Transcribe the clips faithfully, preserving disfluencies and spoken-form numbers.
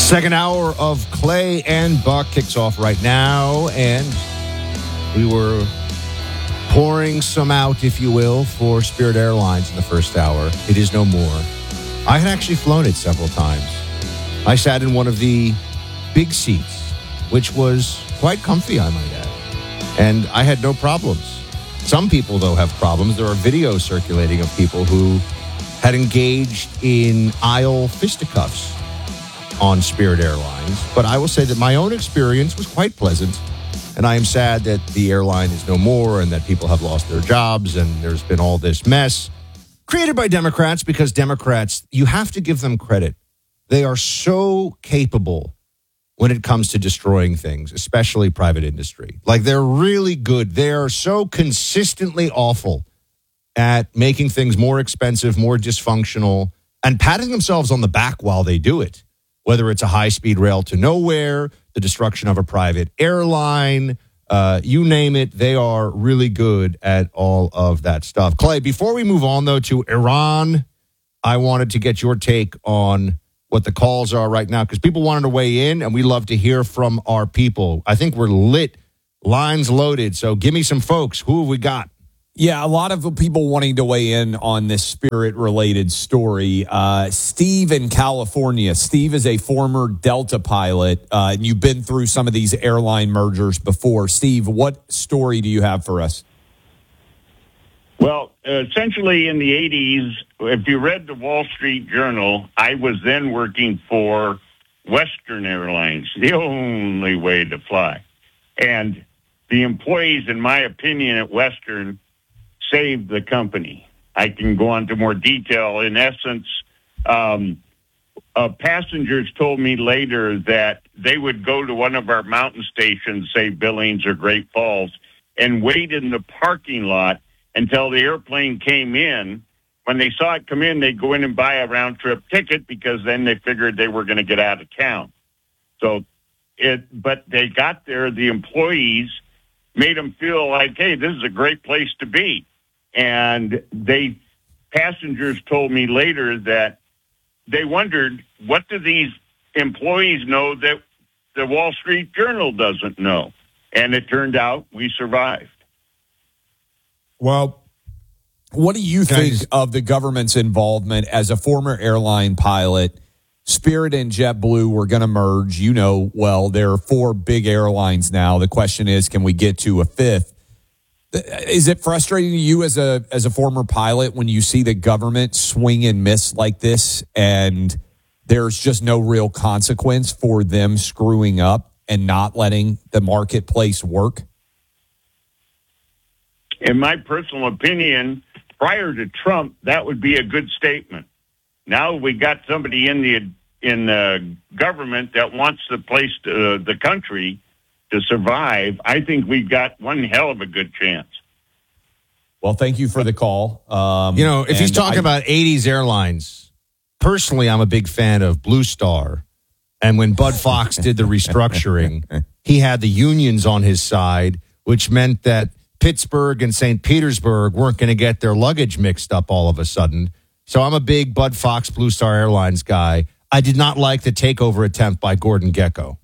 Second hour of Clay and Buck kicks off right now, and we were pouring some out, if you will, for Spirit Airlines in the first hour. It is no more. I had actually flown it several times. I sat in one of the big seats, which was quite comfy, I might add, and I had no problems. Some people, though, have problems. There are videos circulating of people who had engaged in aisle fisticuffs on Spirit Airlines. But I will say that my own experience was quite pleasant, and I am sad that the airline is no more and that people have lost their jobs and there's been all this mess created by Democrats, because Democrats, you have to give them credit. They are so capable when it comes to destroying things, especially private industry. Like, they're really good. They are so consistently awful at making things more expensive, more dysfunctional, and patting themselves on the back while they do it. Whether it's a high-speed rail to nowhere, the destruction of a private airline, uh, you name it, they are really good at all of that stuff. Clay, before we move on, though, to Iran, I wanted to get your take on what the calls are right now, because people wanted to weigh in, and we love to hear from our people. I think we're lit, lines loaded, so give me some folks. Who have we got? Yeah, a lot of people wanting to weigh in on this Spirit-related story. Uh, Steve in California. Steve is a former Delta pilot, uh, and you've been through some of these airline mergers before. Steve, what story do you have for us? Well, essentially in the eighties, if you read the Wall Street Journal, I was then working for Western Airlines, the only way to fly. And the employees, in my opinion, at Western saved the company. I can go on to more detail. In essence, um, uh, passengers told me later that they would go to one of our mountain stations, say Billings or Great Falls, and wait in the parking lot until the airplane came in. When they saw it come in, they'd go in and buy a round-trip ticket, because then they figured they were going to get out of town. So, it, but they got there, the employees made them feel like, hey, this is a great place to be. And they, passengers told me later that they wondered, what do these employees know that the Wall Street Journal doesn't know? And it turned out we survived. Well, what do you think Guys, of the government's involvement as a former airline pilot? Spirit and JetBlue were going to merge. You know, well, there are four big airlines now. The question is, can we get to a fifth? Is it frustrating to you as a as a former pilot when you see the government swing and miss like this, and there's just no real consequence for them screwing up and not letting the marketplace work? In my personal opinion, prior to Trump, that would be a good statement. Now we got somebody in the in the government that wants the place, to, uh, the country, to survive. I think we've got one hell of a good chance. Well, thank you for the call. Um, You know, if he's and talking I- about eighties airlines, personally, I'm a big fan of Blue Star. And when Bud Fox did the restructuring, he had the unions on his side, which meant that Pittsburgh and Saint Petersburg weren't going to get their luggage mixed up all of a sudden. So I'm a big Bud Fox Blue Star Airlines guy. I did not like the takeover attempt by Gordon Gekko.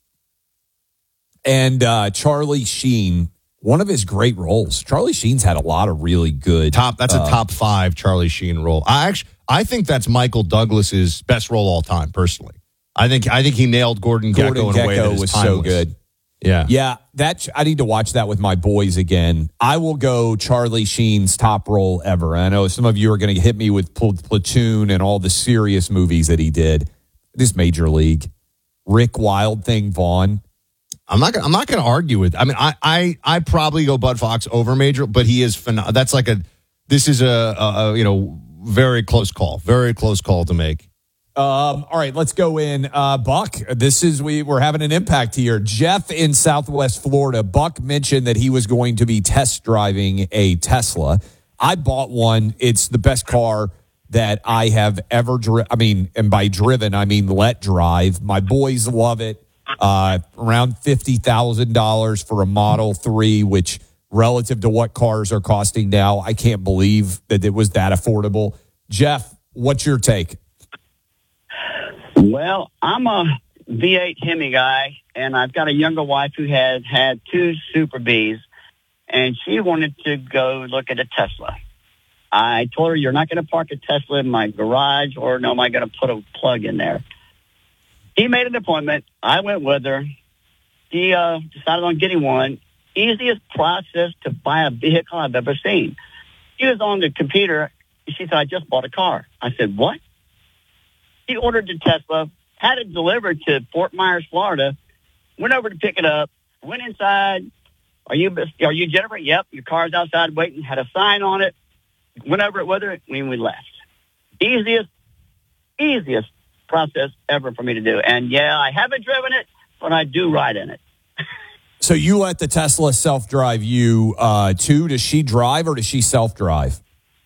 And uh, Charlie Sheen, one of his great roles. Charlie Sheen's had a lot of really good Top. That's a uh, top five Charlie Sheen role. I actually, I think that's Michael Douglas's best role all time. Personally, I think I think he nailed Gordon, Gordon Gekko in a way that Gekko is was timeless. so good. Yeah, Yeah, that I need to watch that with my boys again. I will go Charlie Sheen's top role ever. I know some of you are going to hit me with Pl- Platoon and all the serious movies that he did. This Major League, Rick Wild Thing Vaughn. I'm not. Gonna, I'm not going to argue with. I mean, I, I, I probably go Bud Fox over Major, but he is. Phen- that's like a. This is a, a, a you know very close call. Very close call to make. Um, all right, let's go in. Uh, Buck, this is we we're having an impact here. Jeff in Southwest Florida. Buck mentioned that he was going to be test driving a Tesla. I bought one. It's the best car that I have ever driven. I mean, and by driven, I mean let drive. My boys love it. Uh, around fifty thousand dollars for a Model three, which relative to what cars are costing now, I can't believe that it was that affordable. Jeff, what's your take? Well, I'm a V eight Hemi guy, and I've got a younger wife who had had two Super Bs, and she wanted to go look at a Tesla. I told her, you're not going to park a Tesla in my garage, or no, am I going to put a plug in there? He made an appointment. I went with her. She uh, decided on getting one. Easiest process to buy a vehicle I've ever seen. She was on the computer. She said, I just bought a car. I said, what? She ordered the Tesla, had it delivered to Fort Myers, Florida, went over to pick it up, went inside. Are you are you Jennifer? Yep, your car's outside waiting. Had a sign on it. Went over it with her, and we left. Easiest, easiest process ever for me to do. And, yeah, I haven't driven it, but I do ride in it. So you let the Tesla self-drive you, uh, too? Does she drive or does she self-drive?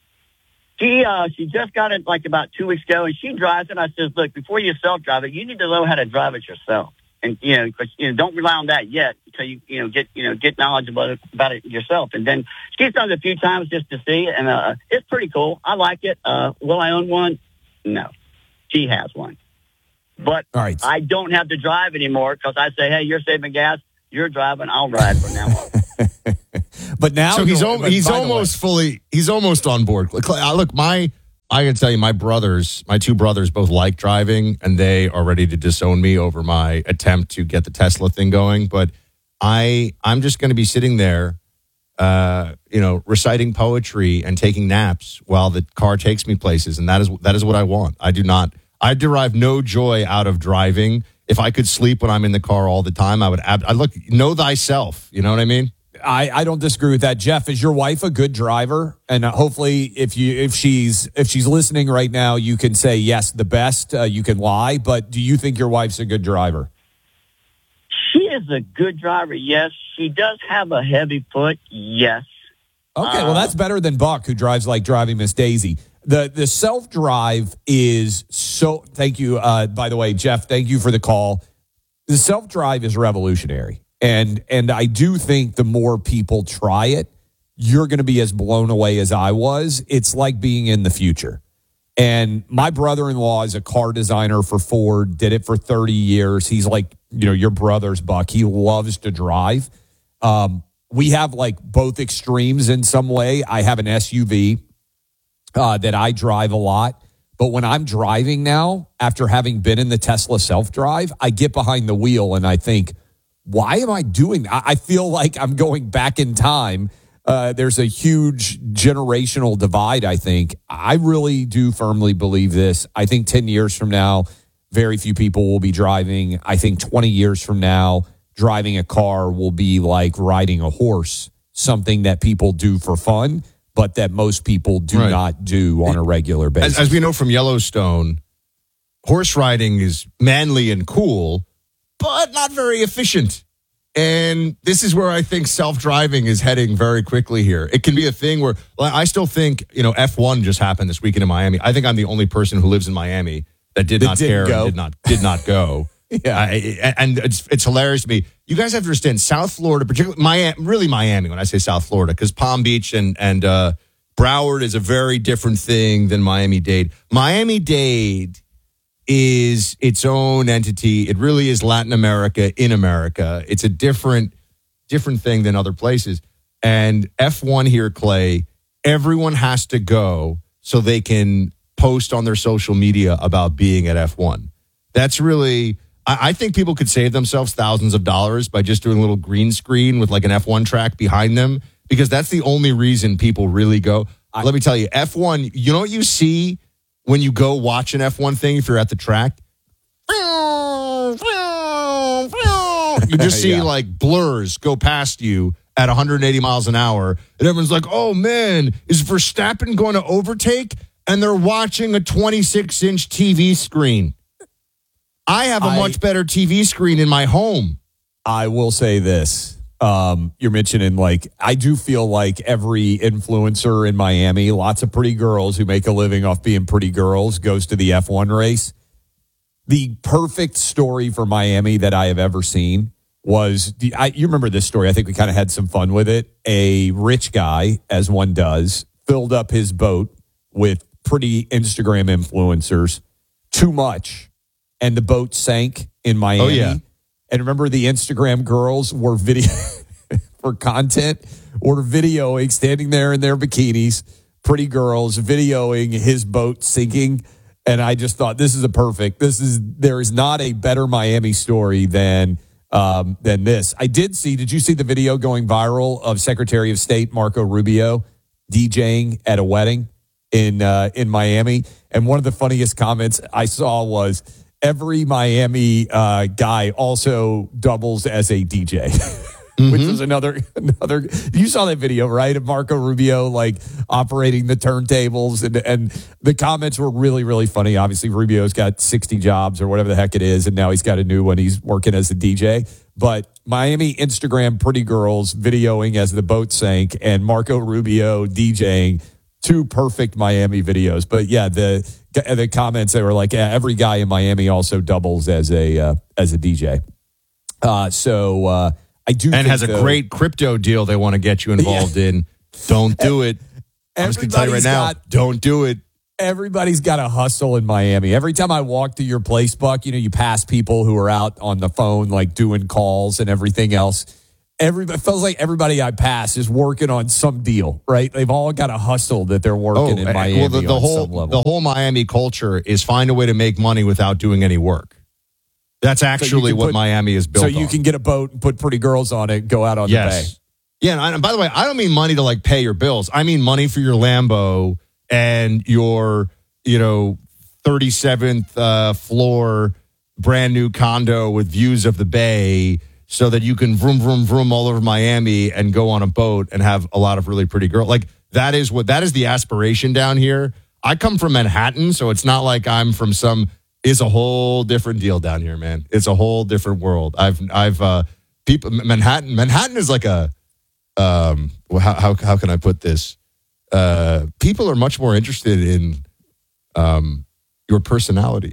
She uh, she just got it like about two weeks ago, and she drives it. I says, look, before you self-drive it, you need to know how to drive it yourself. And, you know, cause, you know, don't rely on that yet until you, you know, get, you know, get knowledge about it, about it yourself. And then she's done it a few times just to see, and uh, it's pretty cool. I like it. Uh, will I own one? No. She has one. But All right. I don't have to drive anymore because I say, hey, you're saving gas. You're driving. I'll ride from now on. But now, So he's, no, al- he's almost fully, he's almost on board. Look, look, my, I can tell you, my brothers, my two brothers both like driving, and they are ready to disown me over my attempt to get the Tesla thing going. But I, I'm just going to be sitting there, uh, you know, reciting poetry and taking naps while the car takes me places. And that is, that is what I want. I do not, I derive no joy out of driving. If I could sleep when I'm in the car all the time, I would, ab- I look, know thyself. You know what I mean? I, I don't disagree with that. Jeff, is your wife a good driver? And uh, hopefully if you if she's if she's listening right now, you can say yes, the best. Uh, you can lie, but do you think your wife's a good driver? She is a good driver, yes. She does have a heavy foot, yes. Okay, well, that's better than Buck, who drives like driving Miss Daisy. The the self-drive is so, thank you, uh, by the way, Jeff, thank you for the call. The self-drive is revolutionary. And and I do think the more people try it, you're going to be as blown away as I was. It's like being in the future. And my brother-in-law is a car designer for Ford, did it for thirty years. He's like, you know, your brother's Buck. He loves to drive. Um, we have like both extremes in some way. I have an S U V uh, that I drive a lot. But when I'm driving now, after having been in the Tesla self-drive, I get behind the wheel and I think, why am I doing that? I feel like I'm going back in time. Uh, there's a huge generational divide, I think. I really do firmly believe this. I think ten years from now, very few people will be driving. I think twenty years from now, driving a car will be like riding a horse, something that people do for fun, but that most people do Right. not do on a regular basis. As, as we know from Yellowstone, horse riding is manly and cool, but not very efficient. And this is where I think self-driving is heading very quickly here. It can be a thing where, like, I still think, you know, F one just happened this weekend in Miami. I think I'm the only person who lives in Miami that did That not didn't care go. and did not did not go. Yeah. I, and it's it's hilarious to me. You guys have to understand, South Florida, particularly Miami, really Miami when I say South Florida, because Palm Beach and and uh, Broward is a very different thing than Miami-Dade. Miami-Dade is its own entity. It really is Latin America in America. It's a different different thing than other places. And F one here, Clay, everyone has to go so they can post on their social media about being at F one. That's really, I, I think people could save themselves thousands of dollars by just doing a little green screen with like an F one track behind them, because that's the only reason people really go. I, Let me tell you, F one, you know what you see when you go watch an F one thing, if you're at the track? You just see Yeah. like blurs go past you at one hundred eighty miles an hour. And everyone's like, oh man, is Verstappen going to overtake? And they're watching a twenty-six inch T V screen. I have a I- much better T V screen in my home. I will say this. Um, you're mentioning, like, I do feel like every influencer in Miami, lots of pretty girls who make a living off being pretty girls, goes to the F one race. The perfect story for Miami that I have ever seen was, the, I, you remember this story. I think we kind of had some fun with it. A rich guy, as one does, filled up his boat with pretty Instagram influencers, too much, and the boat sank in Miami. Oh, yeah. And remember, the Instagram girls were video for content, were videoing, standing there in their bikinis, pretty girls videoing his boat sinking. And I just thought, this is a perfect. This is there is not a better Miami story than um, than this. I did see. Did you see the video going viral of Secretary of State Marco Rubio DJing at a wedding in uh, in Miami? And one of the funniest comments I saw was, every Miami uh, guy also doubles as a D J, mm-hmm. which was another, another, you saw that video, right? Of Marco Rubio, like operating the turntables, and, and the comments were really, really funny. Obviously, Rubio's got sixty jobs or whatever the heck it is, and now he's got a new one. He's working as a D J. But Miami Instagram pretty girls videoing as the boat sank, and Marco Rubio DJing. Two perfect Miami videos. But yeah, the the comments, they were like, yeah, every guy in Miami also doubles as a uh, as a D J. Uh, so uh, I do, and think, has a though, great crypto deal they want to get you involved yeah. in. Don't do it. I'm just going to tell you right now, got, don't do it. Everybody's got a hustle in Miami. Every time I walk to your place, Buck, you know, you pass people who are out on the phone, like doing calls and everything else. Everybody, it feels like everybody I pass is working on some deal, right? They've all got a hustle that they're working oh, in Miami. Well, the, the on whole some level. the whole Miami culture is find a way to make money without doing any work. That's actually so what put, Miami is built. So you on. can get a boat and put pretty girls on it, go out on yes. the bay. Yeah, and, I, and by the way, I don't mean money to like pay your bills. I mean money for your Lambo and your, you know, thirty-seventh uh, floor brand new condo with views of the bay, so that you can vroom, vroom, vroom all over Miami and go on a boat and have a lot of really pretty girls. Like, that is what, that is the aspiration down here. I come from Manhattan, so it's not like I'm from some, it's a whole different deal down here, man. It's a whole different world. I've, I've, uh, people, Manhattan, Manhattan is like a, um, how, how, how can I put this? Uh, people are much more interested in, um, your personality.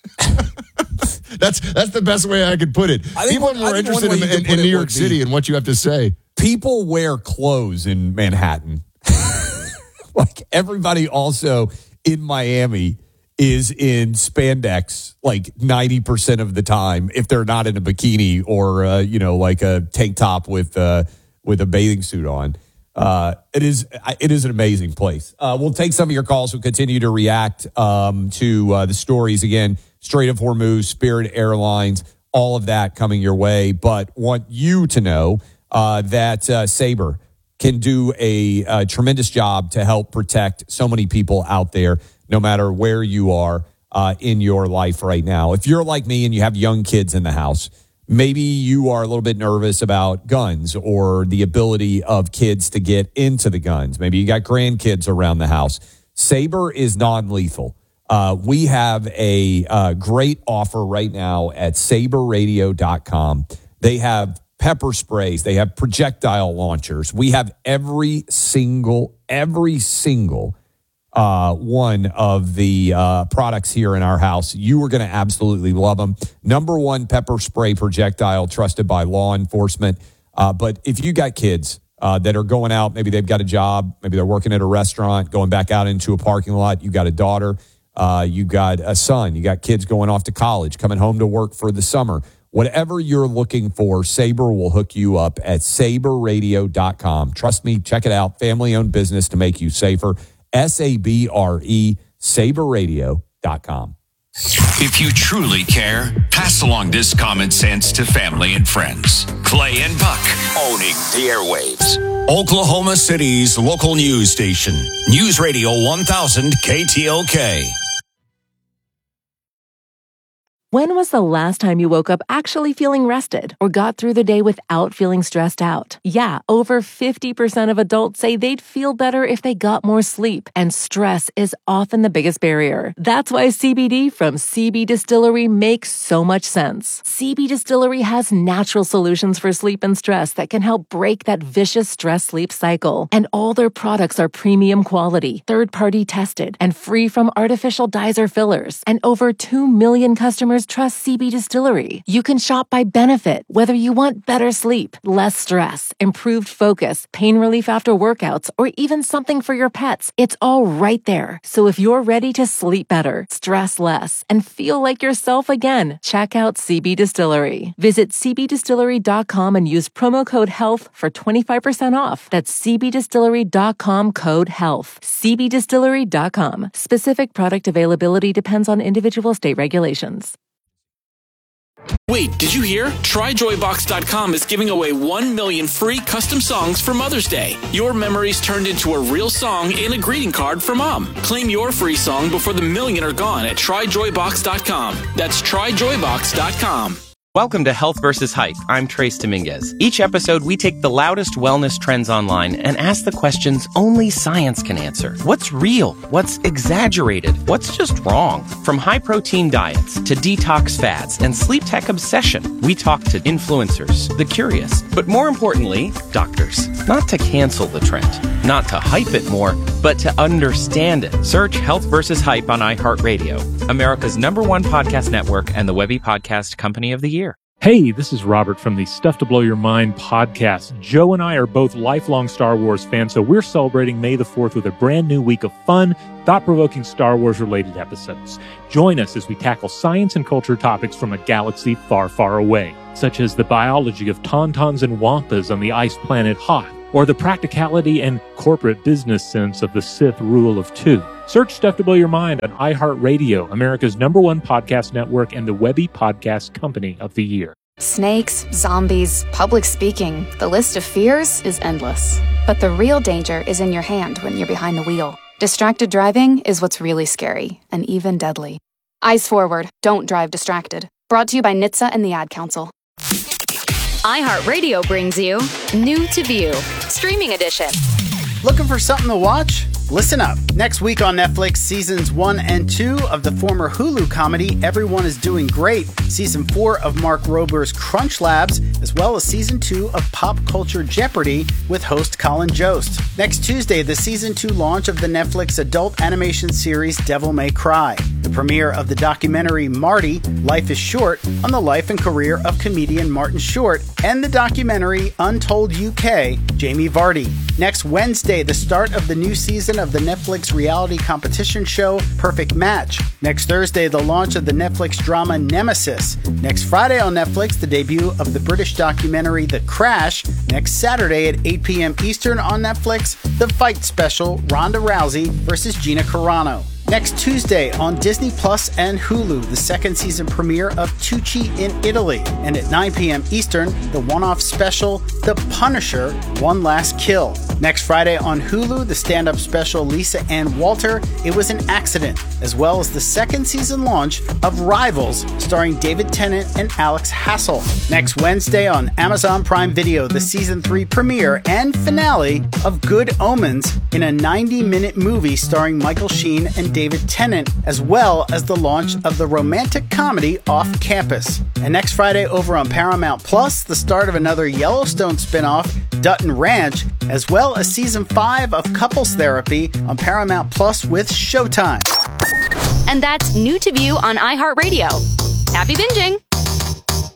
That's that's the best way I could put it. I think People are more interested in, in, in New York City and what you have to say. People wear clothes in Manhattan. Like, everybody also in Miami is in spandex like ninety percent of the time, if they're not in a bikini or, uh, you know, like a tank top with, uh, with a bathing suit on. Uh, it is it is an amazing place. Uh, we'll take some of your calls. We'll continue to react um, to uh, the stories. Again, Strait of Hormuz, Spirit Airlines, all of that coming your way. But want you to know uh, that uh, Sabre can do a, a tremendous job to help protect so many people out there, no matter where you are uh, in your life right now. If you're like me and you have young kids in the house, maybe you are a little bit nervous about guns or the ability of kids to get into the guns. Maybe you got grandkids around the house. Sabre is non-lethal. Uh, we have a uh, great offer right now at sabre radio dot com. They have pepper sprays. They have projectile launchers. We have every single, every single Uh, one of the uh, products here in our house. You are going to absolutely love them. Number one pepper spray projectile trusted by law enforcement. Uh, but if you got kids uh, that are going out, maybe they've got a job, maybe they're working at a restaurant, going back out into a parking lot, you got a daughter, uh, you got a son, you got kids going off to college, coming home to work for the summer. Whatever you're looking for, Sabre will hook you up at sabre radio dot com. Trust me, check it out. Family-owned business to make you safer. S A B R E, sabre radio dot com. If you truly care, pass along this common sense to family and friends. Clay and Buck, owning the airwaves. Oklahoma City's local news station. News Radio one thousand K T O K. When was the last time you woke up actually feeling rested or got through the day without feeling stressed out? Yeah, over fifty percent of adults say they'd feel better if they got more sleep, and stress is often the biggest barrier. That's why C B D from C B Distillery makes so much sense. C B Distillery has natural solutions for sleep and stress that can help break that vicious stress-sleep cycle. And all their products are premium quality, third-party tested, and free from artificial dyes or fillers. And over two million customers customers trust C B Distillery. You can shop by benefit, whether you want better sleep, less stress, improved focus, pain relief after workouts, or even something for your pets. It's all right there. So if you're ready to sleep better, stress less, and feel like yourself again, check out C B Distillery. Visit c b distillery dot com and use promo code HEALTH for twenty-five percent off. That's c b distillery dot com code HEALTH. c b distillery dot com. Specific product availability depends on individual state regulations. Wait, did you hear? try joy box dot com is giving away one million free custom songs for Mother's Day. Your memories turned into a real song and a greeting card for Mom. Claim your free song before the million are gone at try joy box dot com. That's try joy box dot com. Welcome to Health versus Hype. I'm Trace Dominguez. Each episode, we take the loudest wellness trends online and ask the questions only science can answer. What's real? What's exaggerated? What's just wrong? From high-protein diets to detox fads and sleep tech obsession, we talk to influencers, the curious, but more importantly, doctors. Not to cancel the trend, not to hype it more, but to understand it. Search Health versus Hype on iHeartRadio, America's number one podcast network and the Webby Podcast Company of the Year. Hey, this is Robert from the Stuff to Blow Your Mind podcast. Joe and I are both lifelong Star Wars fans, so we're celebrating May the fourth with a brand new week of fun, thought-provoking Star Wars-related episodes. Join us as we tackle science and culture topics from a galaxy far, far away, such as the biology of tauntauns and wampas on the ice planet Hoth, or the practicality and corporate business sense of the Sith rule of two. Search Stuff to Blow Your Mind on iHeartRadio, America's number one podcast network and the Webby Podcast Company of the Year. Snakes, zombies, public speaking. The list of fears is endless. But the real danger is in your hand when you're behind the wheel. Distracted driving is what's really scary and even deadly. Eyes forward. Don't drive distracted. Brought to you by N H T S A and the Ad Council. iHeartRadio brings you New to View, Streaming Edition. Looking for something to watch? Listen up. Next week on Netflix, seasons one and two of the former Hulu comedy Everyone is Doing Great, season four of Mark Rober's Crunch Labs, as well as season two of Pop Culture Jeopardy with host Colin Jost. Next Tuesday, the season two launch of the Netflix adult animation series Devil May Cry, the premiere of the documentary Marty, Life is Short, on the life and career of comedian Martin Short, and the documentary Untold U K, Jamie Vardy. Next Wednesday, the start of the new season of the Netflix reality competition show Perfect Match. Next Thursday, the launch of the Netflix drama Nemesis. Next Friday on Netflix, the debut of the British documentary The Crash. Next Saturday at eight p.m. Eastern on Netflix, the fight special Ronda Rousey versus Gina Carano. Next Tuesday on Disney Plus and Hulu, the second season premiere of Tucci in Italy. And at nine p.m. Eastern, the one-off special, The Punisher, One Last Kill. Next Friday on Hulu, the stand-up special Lisa Ann Walter, It Was an Accident, as well as the second season launch of Rivals, starring David Tennant and Alex Hassel. Next Wednesday on Amazon Prime Video, the season three premiere and finale of Good Omens in a ninety-minute movie starring Michael Sheen and David Tennant, as well as the launch of the romantic comedy Off Campus. And next Friday over on Paramount Plus, the start of another Yellowstone spinoff, Dutton Ranch, as well as season five of Couples Therapy on Paramount Plus with Showtime. And that's New to View on iHeartRadio. Happy binging!